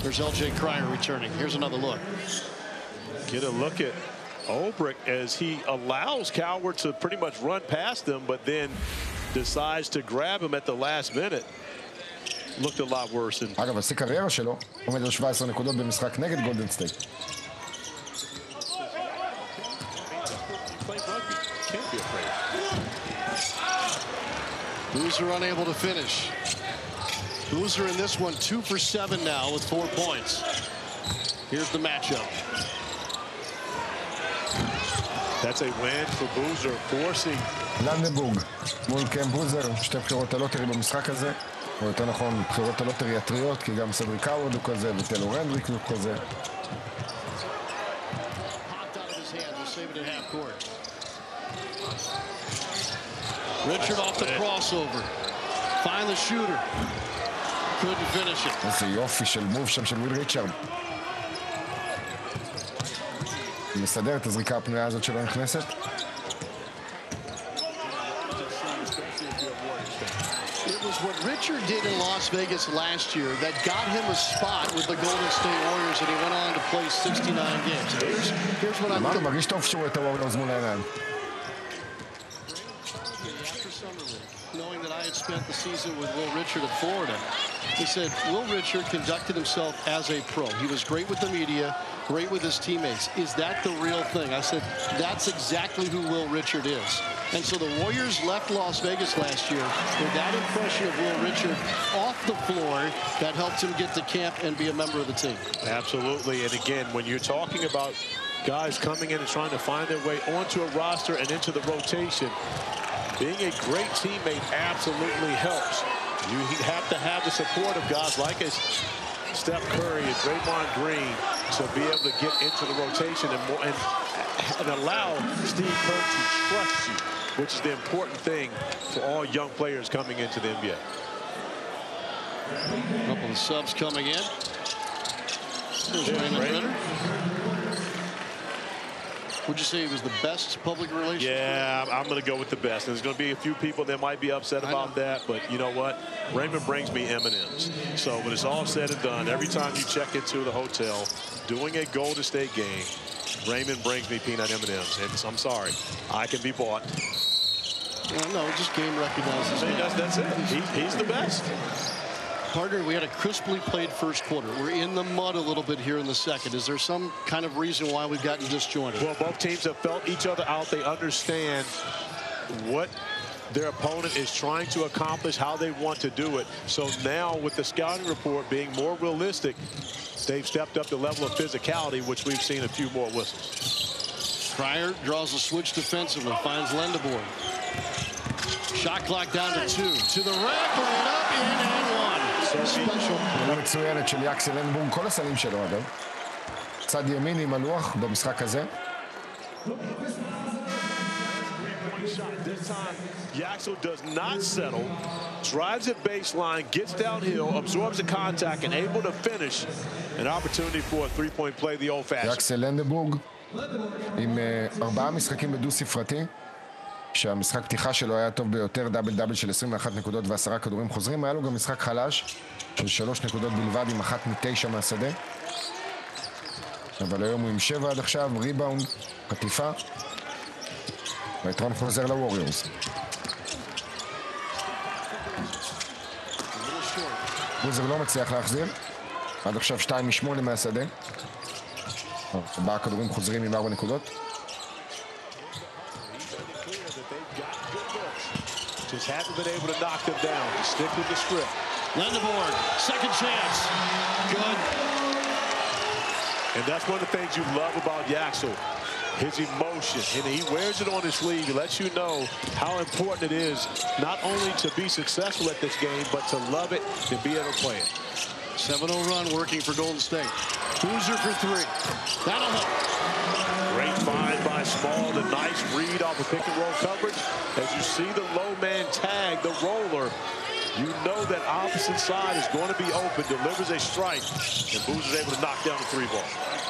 There's L.J. Cryer returning. Here's another look. Get a look at Ulbrich as he allows Coward to pretty much run past him, but then decides to grab him at the last minute. Looked a lot worse. אגב, השיא קריירה שלו עומד על 17 נקודות במשחק נגד גולדן סטייט. Boozer unable to finish. Boozer in this one 2 for 7 now with 4 points. Here's the matchup. That's a win for Boozer, forcing לנדנבורג מול קם בוזר, שתי בחירות הלוטרי במשחק הזה, או יותר נכון בחירות הלוטרי הטריות, כי גם סדריק האוורד הוא כזה וטיילור הנדריק הוא כזה. Richard off the crossover. Find the shooter. Couldn't finish it. איזה יופי של מוב שם של וויל ריצ'רד. מסדר את הזריקה הפנויה הזאת שלא נכנסת. It was what Richard did in Las Vegas last year that got him a spot with the Golden State Warriors, and he went on to play 69 games. Here's what I'm אמרנו, מרגיש טוב שהוא את הווריירס מול העיניים. Knowing that I had spent the season with Will Richard at Florida, he said Will Richard conducted himself as a pro. He was great with the media, great with his teammates. Is that the real thing? I said, that's exactly who Will Richard is. And so the Warriors left Las Vegas last year with that impression of Will Richard off the floor that helped him get to camp and be a member of the team. Absolutely. And again, when you're talking about guys coming in and trying to find their way onto a roster and into the rotation, being a great teammate absolutely helps. You have to have the support of guys like Steph Curry and Draymond Green to be able to get into the rotation and allow Steve Kerr to trust you, which is the important thing for all young players coming into the NBA. A couple of subs coming in. There's Raymond Ritter. Would you say he was the best public relations? Yeah, I'm going to go with the best. There's going to be a few people that might be upset about that, but you know what? Raymond brings me M&Ms. So when it's all said and done, every time you check into the hotel, doing a Golden State game, Raymond brings me peanut M&Ms. And I'm sorry, I can be bought. No, just game recognizes. That's it. He's the best. Partner, we had a crisply played first quarter. We're in the mud a little bit here in the second. Is there some kind of reason why we've gotten disjointed? Well, both teams have felt each other out. They understand what their opponent is trying to accomplish, how they want to do it. So now with the scouting report being more realistic, they've stepped up the level of physicality, which we've seen a few more whistles. Cryer draws a switch defensively, finds Lendeborg. Shot clock down to 2. To the rack, bring it up, in and one. פעולה מצוינת של יאקסל לנדנבורג, כל הסלים שלו אגב. צד ימין עם הלוח במשחק הזה. Yaxel does not settle, drives at baseline, gets downhill, absorbs the contact, and able to finish. An opportunity for a three-point play the old-fashioned. יאקסל לנדנבורג עם 4 משחקים בדו ספרתי, שהמשחק פתיחה שלו היה טוב ביותר, דאבל של 21 נקודות ו10 כדורים חוזרים. היה לו גם משחק חלש של 3 נקודות בלבד עם 1 מ-9 מהשדה, אבל היום הוא עם 7 עד עכשיו, ריבאונד, חטיפה, והיתרון חוזר לווריורס. בוזר לא מצליח להחזיר, עד עכשיו 2 מ-8 מהשדה, 4 כדורים חוזרים עם 4 נקודות. Just haven't been able to knock them down. Stick with the script. Lendeborg, second chance. Good. And that's one of the things you love about Yaxel, his emotion. And he wears it on his sleeve. He lets you know how important it is not only to be successful at this game, but to love it and be able to play it. 7-0 run working for Golden State. Boozer for 3. That'll help. Great find by Small. The nice read off of pick and roll coverage. As you see the low man tag, the roller, you know that opposite side is going to be open, delivers a strike, and Boozer's able to knock down the 3-ball.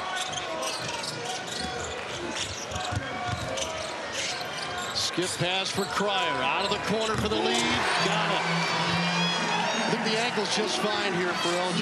Skip pass for Cryer. Out of the corner for the lead. Got it. I think the ankle's just fine here for LG.